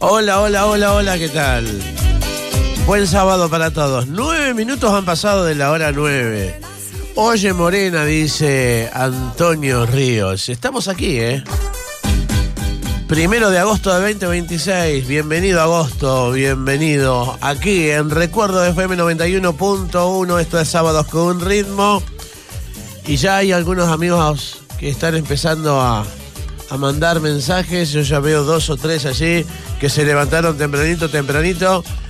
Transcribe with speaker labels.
Speaker 1: Hola, hola, hola, hola, ¿qué tal? Buen sábado para todos. 9 minutos han pasado de la hora 9. Oye, Morena, dice Antonio Ríos. Estamos aquí, 1 de agosto de 2026. Bienvenido agosto, bienvenido aquí en Recuerdo de FM 91.1. Esto es Sábados con un Ritmo. Y ya hay algunos amigos que están empezando a mandar mensajes. Yo ya veo 2 o 3 allí que se levantaron tempranito